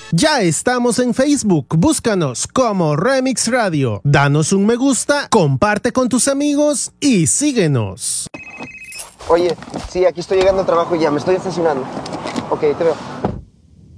Ya estamos en Facebook, búscanos como Remix Radio. Danos un me gusta, comparte con tus amigos y síguenos. Oye, sí, aquí estoy llegando al trabajo y ya, me estoy estacionando. Ok, te veo.